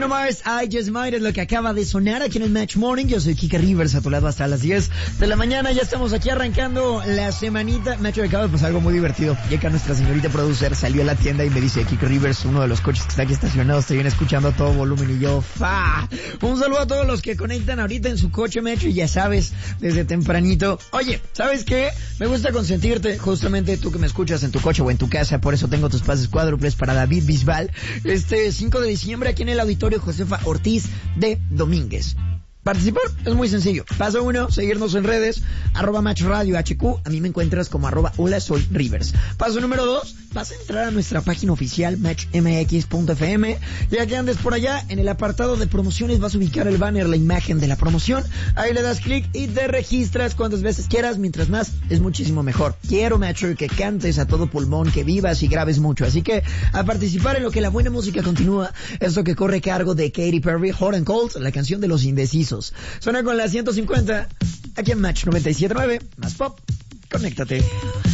Bruno Mars, I Just Might es lo que acaba de sonar aquí en el Match Morning. Yo soy Kike Rivers, a tu lado hasta las 10 de la mañana. Ya estamos aquí arrancando la semanita. Nacho, acaba de pasar algo muy divertido. Ya que nuestra señorita producer salió a la tienda y me dice, Kike Rivers, uno de los coches que está aquí estacionado, te viene escuchando a todo volumen. Y yo, ¡fa! Un saludo a todos los que conectan ahorita en su coche, Metro, y ya sabes, desde tempranito. Oye, ¿sabes qué? Me gusta consentirte, justamente tú que me escuchas en tu coche o en tu casa. Por eso tengo tus pases cuádruples para David Bisbal. Este 5 de diciembre aquí en el Auditorio Josefa Ortiz de Domínguez. Participar es muy sencillo. Paso 1, seguirnos en redes, @MatchRadioHQ. A mí me encuentras como @Hola Soy Rivers. Paso número 2, vas a entrar a nuestra página oficial, matchmx.fm. Ya que andes por allá, en el apartado de promociones vas a ubicar el banner, la imagen de la promoción. Ahí le das clic y te registras cuantas veces quieras. Mientras más, es muchísimo mejor. Quiero, Matcher, que cantes a todo pulmón, que vivas y grabes mucho. Así que, a participar en lo que la buena música continúa. Esto que corre a cargo de Katy Perry, Hot and Cold, la canción de los indecisos. Suena con la 150, aquí en Match 97.9, más pop, conéctate.